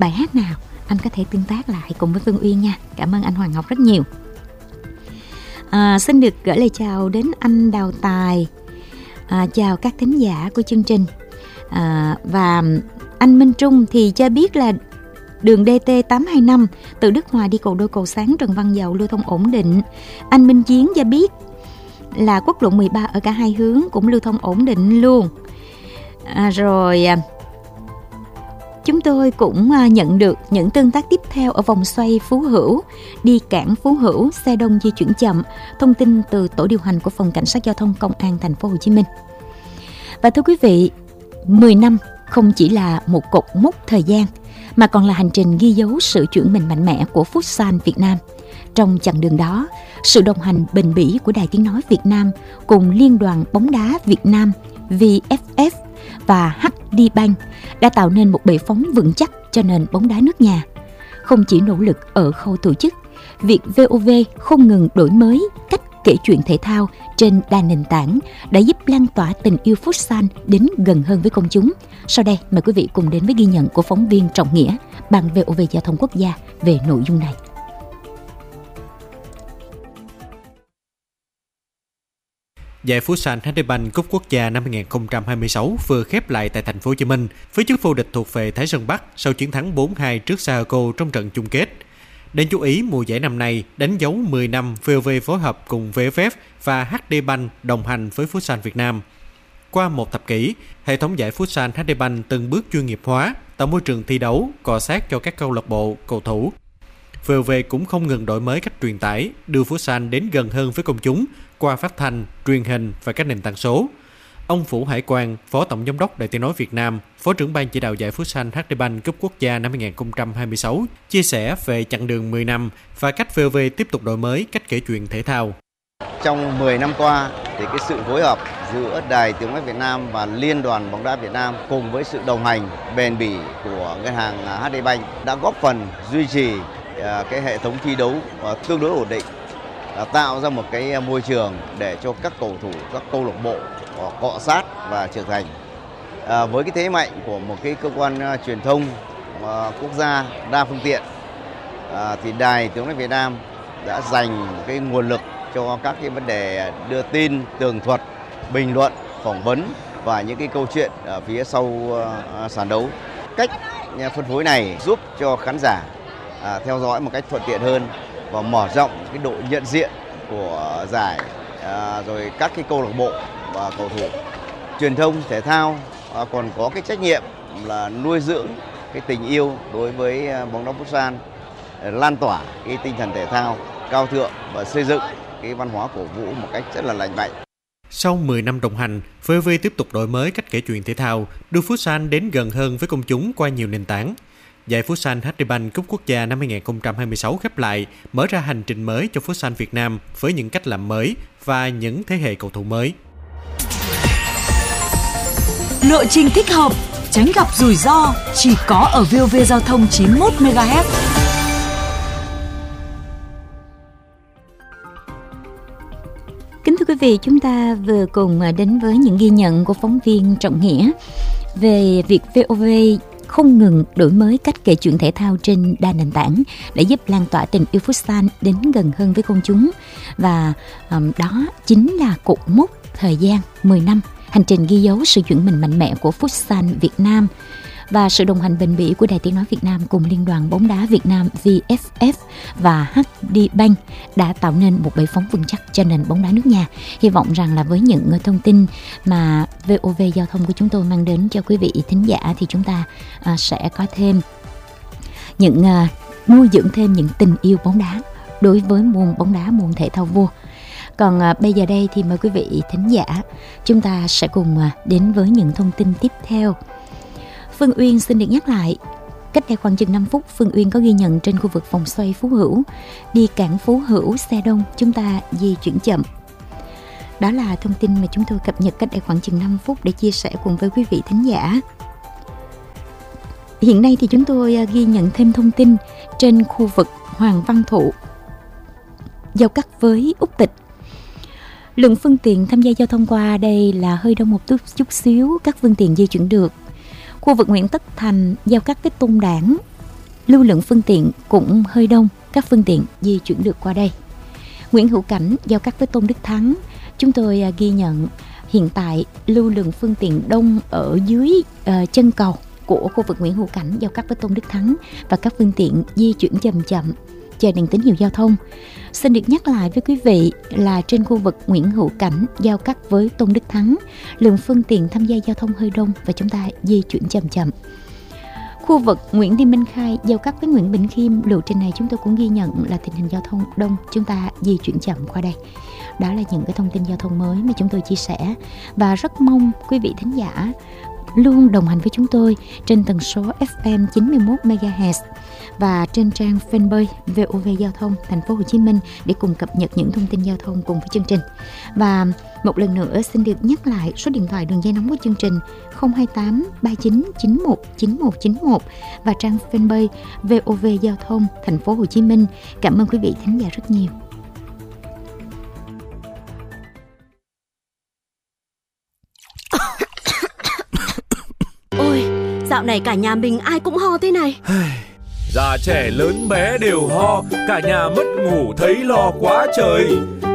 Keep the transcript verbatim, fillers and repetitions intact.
bài hát nào, anh có thể tương tác lại cùng với Phương Uyên nha. Cảm ơn anh Hoàng Ngọc rất nhiều. À, xin được gửi lời chào đến anh Đào Tài, à, chào các thính giả của chương trình. À, và anh Minh Trung thì cho biết là đường đê tê tám hai năm từ Đức Hòa đi Cầu Đôi Cầu Sáng Trần Văn Dầu lưu thông ổn định. Anh Minh Chiến cho biết là quốc lộ mười ba ở cả hai hướng cũng lưu thông ổn định luôn. À, rồi chúng tôi cũng nhận được những tương tác tiếp theo ở vòng xoay Phú Hữu, đi cảng Phú Hữu, xe đông di chuyển chậm. Thông tin từ tổ điều hành của Phòng Cảnh sát Giao thông Công an Thành phố Hồ Chí Minh. Và thưa quý vị, mười năm không chỉ là một cột mốc thời gian, mà còn là hành trình ghi dấu sự chuyển mình mạnh mẽ của Futsal Việt Nam. Trong chặng đường đó, sự đồng hành bền bỉ của Đài Tiếng Nói Việt Nam cùng Liên đoàn bóng đá Việt Nam vê ép ép và hát đê Bank đã tạo nên một bệ phóng vững chắc cho nền bóng đá nước nhà. Không chỉ nỗ lực ở khâu tổ chức, việc vê o vê không ngừng đổi mới cách kể chuyện thể thao trên đa nền tảng đã giúp lan tỏa tình yêu Futsal đến gần hơn với công chúng. Sau đây, mời quý vị cùng đến với ghi nhận của phóng viên Trọng Nghĩa, Ban vê o vê Giao thông Quốc gia về nội dung này. Giải Futsal hát đê Bank Cúp Quốc gia năm hai không hai sáu vừa khép lại tại Thành phố Hồ Chí Minh với chức vô địch thuộc về Thái Sơn Bắc sau chiến thắng bốn hai trước Saoko trong trận chung kết. Đáng chú ý, mùa giải năm nay đánh dấu mười năm vê o vê phối hợp cùng vê ép ép và hát đê Bank đồng hành với Futsal Việt Nam. Qua một thập kỷ, hệ thống giải Futsal hát đê Bank từng bước chuyên nghiệp hóa, tạo môi trường thi đấu, cọ sát cho các câu lạc bộ, cầu thủ. vê o vê cũng không ngừng đổi mới cách truyền tải, đưa Futsal đến gần hơn với công chúng qua phát thanh, truyền hình và các nền tảng số. Ông Vũ Hải Quang, Phó Tổng Giám đốc Đài Tiếng Nói Việt Nam, Phó trưởng Ban chỉ đạo giải Futsal hát đê Bank Cúp Quốc gia năm hai không hai sáu, chia sẻ về chặng đường mười năm và cách vê o vê tiếp tục đổi mới cách kể chuyện thể thao. Trong mười năm qua, thì cái sự phối hợp giữa Đài Tiếng Nói Việt Nam và Liên đoàn bóng đá Việt Nam cùng với sự đồng hành bền bỉ của ngân hàng hát đê Bank đã góp phần duy trì cái hệ thống thi đấu tương đối ổn định, tạo ra một cái môi trường để cho các cầu thủ, các câu lạc bộ cọ sát và trưởng thành. À, với cái thế mạnh của một cái cơ quan truyền thông à, quốc gia đa phương tiện, à, thì Đài Tiếng Nói Việt Nam đã dành cái nguồn lực cho các cái vấn đề đưa tin, tường thuật, bình luận, phỏng vấn và những cái câu chuyện ở phía sau à, sàn đấu. Cách phân phối này giúp cho khán giả à, theo dõi một cách thuận tiện hơn và mở rộng cái độ nhận diện của giải, à, rồi các cái câu lạc bộ và cầu thủ. Truyền thông thể thao à, còn có cái trách nhiệm là nuôi dưỡng cái tình yêu đối với bóng đá Futsal, lan tỏa cái tinh thần thể thao cao thượng và xây dựng cái văn hóa cổ vũ một cách rất là lành mạnh. Sau mười năm đồng hành, vê o vê tiếp tục đổi mới cách kể chuyện thể thao, đưa Futsal đến gần hơn với công chúng qua nhiều nền tảng. Giải Futsal hát đê Bank Cúp Quốc gia năm hai không hai sáu khép lại, mở ra hành trình mới cho Futsal Việt Nam với những cách làm mới và những thế hệ cầu thủ mới. Lộ trình thích hợp, tránh gặp rủi ro chỉ có ở vê o vê Giao thông chín mươi mốt mê ga héc. Kính thưa quý vị, chúng ta vừa cùng đến với những ghi nhận của phóng viên Trọng Nghĩa về việc vê o vê không ngừng đổi mới cách kể chuyện thể thao trên đa nền tảng để giúp lan tỏa tình yêu Futsal đến gần hơn với công chúng. Và um, đó chính là cột mốc thời gian mười năm, hành trình ghi dấu sự chuyển mình mạnh mẽ của Futsal Việt Nam và sự đồng hành bền bỉ của Đài Tiếng Nói Việt Nam cùng Liên đoàn bóng đá Việt Nam vê ép ép và hát đê Bank đã tạo nên một bệ phóng vững chắc cho nền bóng đá nước nhà. Hy vọng rằng là với những thông tin mà vê o vê Giao thông của chúng tôi mang đến cho quý vị thính giả thì chúng ta uh, sẽ có thêm những uh, nuôi dưỡng thêm những tình yêu bóng đá đối với môn bóng đá, môn thể thao vua. Còn à, bây giờ đây thì mời quý vị thính giả chúng ta sẽ cùng à, đến với những thông tin tiếp theo. Phương Uyên xin được nhắc lại, cách đây khoảng chừng năm phút, Phương Uyên có ghi nhận trên khu vực vòng xoay Phú Hữu, đi cảng Phú Hữu xe đông, chúng ta di chuyển chậm. Đó là thông tin mà chúng tôi cập nhật cách đây khoảng chừng năm phút để chia sẻ cùng với quý vị thính giả. Hiện nay thì chúng tôi à, ghi nhận thêm thông tin trên khu vực Hoàng Văn Thụ, giao cắt với Úc Tịch. Lượng phương tiện tham gia giao thông qua đây là hơi đông một chút, chút xíu, các phương tiện di chuyển được. Khu vực Nguyễn Tất Thành giao cắt với Tôn Đản lưu lượng phương tiện cũng hơi đông, các phương tiện di chuyển được qua đây. Nguyễn Hữu Cảnh giao cắt với Tôn Đức Thắng, chúng tôi ghi nhận hiện tại lưu lượng phương tiện đông ở dưới uh, chân cầu của khu vực Nguyễn Hữu Cảnh giao cắt với Tôn Đức Thắng và các phương tiện di chuyển chậm chậm chờ đèn tín hiệu giao thông. Xin được nhắc lại với quý vị là trên khu vực Nguyễn Hữu Cảnh giao cắt với Tôn Đức Thắng, lượng phương tiện tham gia giao thông hơi đông và chúng ta di chuyển chậm chậm. Khu vực Nguyễn Thị Minh Khai giao cắt với Nguyễn Bỉnh Khiêm, lộ trình này chúng tôi cũng ghi nhận là tình hình giao thông đông, chúng ta di chuyển chậm qua đây. Đó là những cái thông tin giao thông mới mà chúng tôi chia sẻ và rất mong quý vị thính giả luôn đồng hành với chúng tôi trên tần số ép em chín mươi mốt mê ga héc và trên trang fanpage vê o vê Giao thông Thành phố Hồ Chí Minh để cùng cập nhật những thông tin giao thông cùng với chương trình. Và một lần nữa xin được nhắc lại số điện thoại đường dây nóng của chương trình không hai tám ba chín chín một chín một chín một và trang fanpage vê o vê Giao thông Thành phố Hồ Chí Minh. Cảm ơn quý vị thính giả rất nhiều. Ôi, dạo này cả nhà mình ai cũng ho thế này. Già trẻ lớn bé đều ho, cả nhà mất ngủ thấy lo quá trời.